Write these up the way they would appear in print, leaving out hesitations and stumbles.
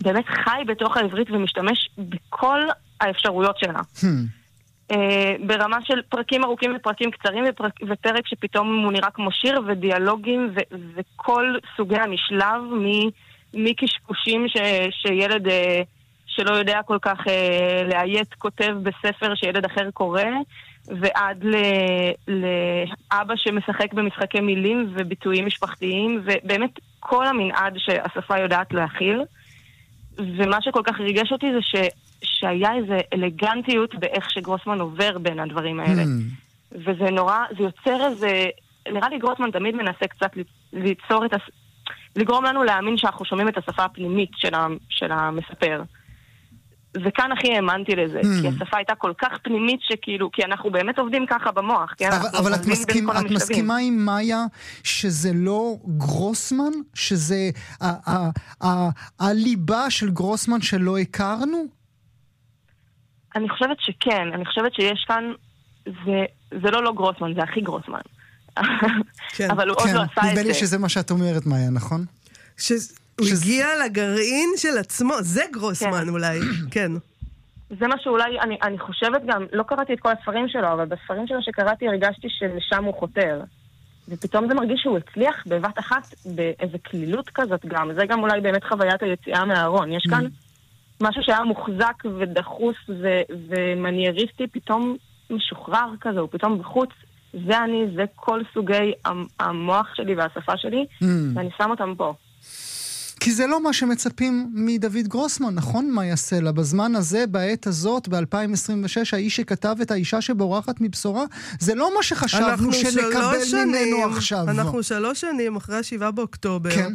באמת חי בתוך העברית ומשתמש בכל האפשרויות שלה. ברמה של פרקים ארוכים ופרקים קצרים ופרק שפתאום הוא נראה כמו שיר ודיאלוגים וכל סוגי המשלב מקשקושים שילד שלא יודע כל כך להיית כותב בספר שילד אחר קורא ועד לאבא שמשחק במשחקי מילים וביטויים משפחתיים ובאמת כל המנעד שהשפה יודעת להכיל ומה שכל כך ריגש אותי זה שהיה איזו אלגנטיות באיך שגרוסמן עובר בין הדברים האלה. וזה נורא, זה יוצר איזה, נראה לי גרוסמן תמיד מנסה קצת ליצור לגרום לנו להאמין שאנחנו שומעים את השפה הפנימית של המספר. וכאן הכי האמנתי לזה, כי השפה הייתה כל כך פנימית שכאילו, כי אנחנו באמת עובדים ככה במוח. אבל את מסכימה עם מאיה שזה לא גרוסמן? שזה הליבה של גרוסמן שלא הכרנו? אני חושבת שכן, אני חושבת שיש כאן, זה לא גרוסמן, זה הכי גרוסמן. אבל הוא עוד לא עשה את זה. נדמה לי שזה מה שאת אומרת, מאיה, נכון? הוא הגיע לגרעין של עצמו, זה גרוסמן אולי, כן. זה מה שאולי, אני חושבת גם, לא קראתי את כל הספרים שלו, אבל בספרים שלו שקראתי הרגשתי שלשם הוא חותר. ופתאום זה מרגיש שהוא הצליח בבת אחת באיזו כלילות כזאת גם. זה גם אולי באמת חוויית היציאה מהארון. יש כאן משהו שהיה מוחזק ודחוס ומנייריסטי, פתאום משוחרר כזה, הוא פתאום בחוץ. זה אני, זה כל סוגי המוח שלי והשפה שלי, ואני שם אותם פה. כי זה לא מה שמצפים מדוד גרוסמן, נכון? מה יעשה לה? בזמן הזה, בעת הזאת, ב-2026, האיש שכתב את האישה שבורחת מבשורה, זה לא מה שחשבנו שנקבל ממנו עכשיו. אנחנו 3 שנים אחרי 7 באוקטובר. כן.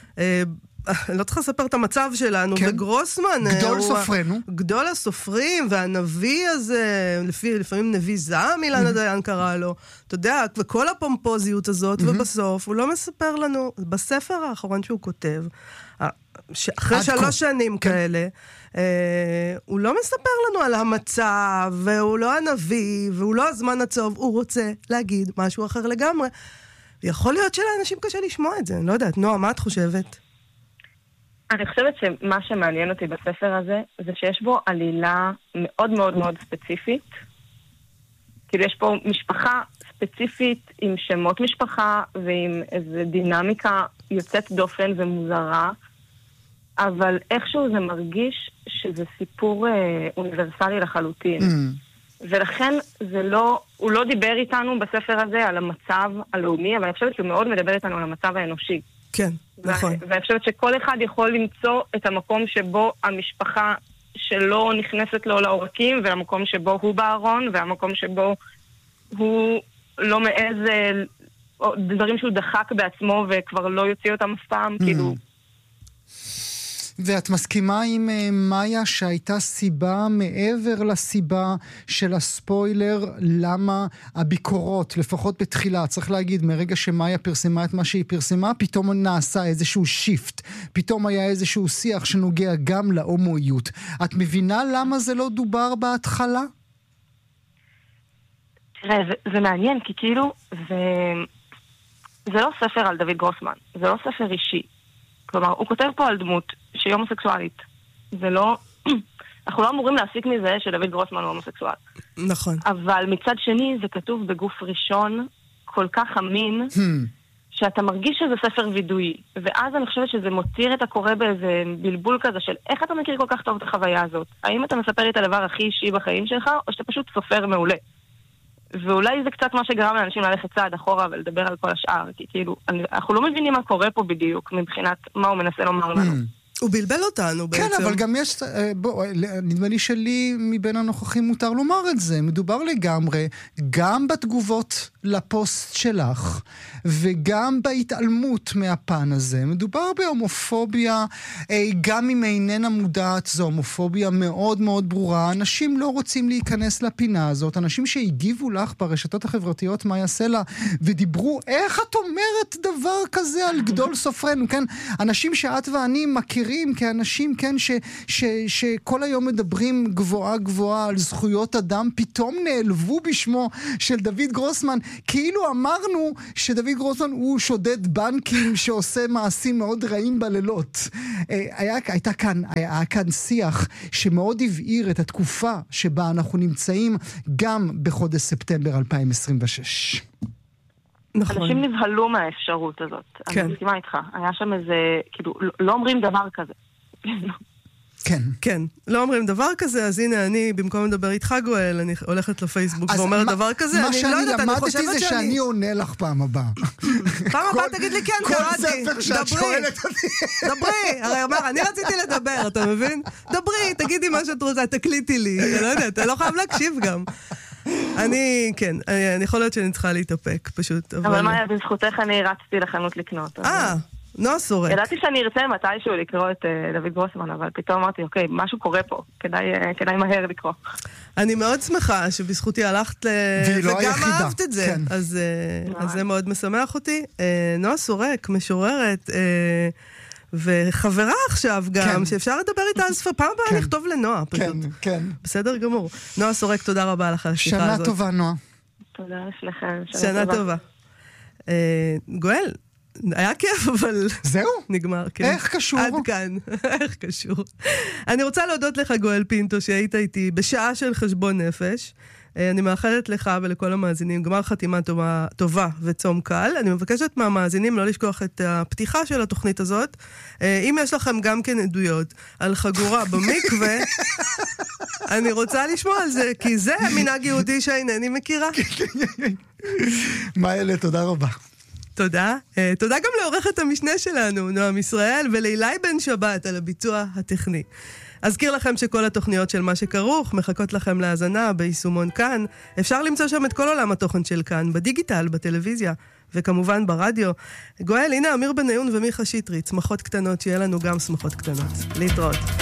לא צריך לספר את המצב שלנו, כן. וגרוסמן גדול סופרנו. גדול הסופרים, והנביא הזה, לפעמים נביא זעם, אילנה דיין קרא לו, אתה יודע, וכל הפומפוזיות הזאת, ובסוף הוא לא מספר לנו, בספר האחרון שהוא כותב, אחרי 3 שנים כאלה, הוא לא מספר לנו על המצב, והוא לא הנביא, והוא לא הזמן הצוב, הוא רוצה להגיד משהו אחר לגמרי. ויכול להיות שלאנשים קשה לשמוע את זה, אני לא יודעת. נועה, מה את חושבת? אני חושבת שמה שמעניין אותי בספר הזה, זה שיש בו עלילה מאוד מאוד מאוד ספציפית. כאילו יש פה משפחה ספציפית עם שמות משפחה, ועם איזו דינמיקה יוצאת דופן ומוזרה, אבל איכשהו זה מרגיש שזה סיפור אוניברסלי לחלוטין. ולכן זה לא, הוא לא דיבר איתנו בספר הזה על המצב הלאומי, אבל אני חושבת שהוא מאוד מדבר איתנו על המצב האנושי. כן, נכון. ואני חושבת שכל אחד יכול למצוא את המקום שבו המשפחה שלו נכנסת לו לעורקים, והמקום שבו הוא בארון, והמקום שבו הוא לא מעז דברים שהוא דחק בעצמו וכבר לא יוציא אותם אף פעם, כאילו. ואת מסכימה עם מאיה שהייתה סיבה מעבר לסיבה של הספוילר, למה הביקורות, לפחות בתחילה, צריך להגיד, מרגע שמאיה פרסמה את מה שהיא פרסמה, פתאום נעשה איזשהו שיפט, פתאום היה איזשהו שיח שנוגע גם להומואיות. את מבינה למה זה לא דובר בהתחלה? תראה, זה מעניין, כי כאילו, זה לא ספר על דוד גרוסמן, זה לא ספר אישי. כלומר, הוא כותב פה על דמות שהיא הומוסקסואלית. זה לא... אנחנו לא אמורים להסיק מזה שדוד גרוסמן הוא הומוסקסואל. נכון. אבל מצד שני, זה כתוב בגוף ראשון, כל כך אמין, שאתה מרגיש שזה ספר וידוי. ואז אני חושבת שזה מותיר את הקורא באיזה בלבול כזה של איך אתה מכיר כל כך טוב את החוויה הזאת. האם אתה מספר לי את הדבר הכי אישי בחיים שלך, או שאתה פשוט סופר מעולה. ואולי זה קצת מה שגרם לאנשים ללכת צעד אחורה ולדבר על כל השאר, כי כאילו, אנחנו לא מבינים מה קורה פה בדיוק, מבחינת מה הוא מנסה לומר לנו. הוא בלבל אותנו בעצם. כן, אבל גם יש, נדמה לי שלי מבין הנוכחים מותר לומר את זה. מדובר לגמרי, גם בתגובות לפוסט שלך, וגם בהתעלמות מהפן הזה. מדובר בהומופוביה, גם אם איננה מודעת, זו הומופוביה מאוד מאוד ברורה. אנשים לא רוצים להיכנס לפינה הזאת. אנשים שהגיבו לך ברשתות החברתיות, מה יעשה לה, ודיברו, איך את אומרת דבר כזה על גדול סופרנו, כן? אנשים שאת ואני מכירים, כאנשים, כן, שכל היום מדברים גבוהה גבוהה על זכויות אדם, פתאום נעלבו בשמו של דוד גרוסמן, כאילו אמרנו שדוד גרוסמן הוא שודד בנקים שעושה מעשים מאוד רעים בלילות. היה כאן שיח שמאוד הבהיר את התקופה שבה אנחנו נמצאים גם בחודש ספטמבר 2026. נכון. אנשים נבהלו מהאפשרות הזאת. כן. אני מסכימה איתך. היה שם איזה, כאילו, לא אומרים דבר כזה. כן. כן, לא אומרים דבר כזה, אז הנה אני, במקום לדבר איתך גואל, אני הולכת לפייסבוק ואומרת דבר כזה, אני לא יודעת, אני חושבת שאני... מה שאני למדתי זה שאני עונה לך פעם הבאה. פעם הבאה תגיד לי, כן, קראתי. כל ספר שאת שואלת אותי. דברי, הרי אומר, אני רציתי לדבר, אתה מבין? דברי, תגידי מה שאת רוצה, תקליטי לי, אני לא יודעת, אתה לא חייב להקשיב גם. כן, אני יכול להיות שאני צריכה להתאפק, פשוט. אבל מה, בזכותך אני רצתי לחנות לקנות. נועה סורק. ידעתי שאני ארצה מתישהו לקרוא את דוד גרוסמן, אבל פתאום אמרתי, אוקיי, משהו קורה פה, כדאי מהר לקרוא. אני מאוד שמחה שבזכותי הלכת וגם אהבת את זה, אז זה מאוד משמח אותי. נועה סורק, משוררת, וחברה עכשיו גם, שאפשר לדבר איתה על שפה, פעם הבאה לכתוב לנועה, פשוט. כן. בסדר גמור. נועה סורק, תודה רבה לך על השיחה הזאת. שנה טובה, נועה. תודה לכם, שנה טובה. גואל, היה כיף, אבל... זהו? נגמר, כן. איך קשור? עד כאן, איך קשור. אני רוצה להודות לך, גואל פינטו, שהיית איתי בשעה של חשבון נפש. אני מאחלת לך ולכל המאזינים גמר חתימה טובה וצום קל. אני מבקשת מהמאזינים לא לשכוח את הפתיחה של התוכנית הזאת. אם יש לכם גם כן עדויות על חגורה במקווה, אני רוצה לשמוע על זה, כי זה מנהג יהודי שאינני מכירה. מאלה, תודה רבה. תודה. תודה גם לעורכת המשנה שלנו, נועם ישראל, ולילי בן שבת על הביצוע הטכני. אזכיר לכם שכל התוכניות של מה שכרוך מחכות לכם להאזנה ביישומון כאן. אפשר למצוא שם את כל עולם התוכן של כאן, בדיגיטל, בטלוויזיה, וכמובן ברדיו. גואל, הנה אמיר בניון ומיכה שטרית, שמחות קטנות, שיהיה לנו גם שמחות קטנות. להתראות.